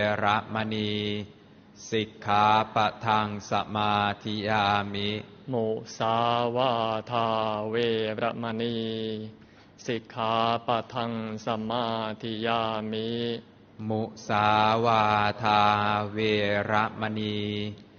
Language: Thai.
ระมณีสิกขาปะทังสมาธิยามิมุสาวาทาเวระมณีสิกขาปะทังสมาธิยามิมุสาวาทาเวระมณี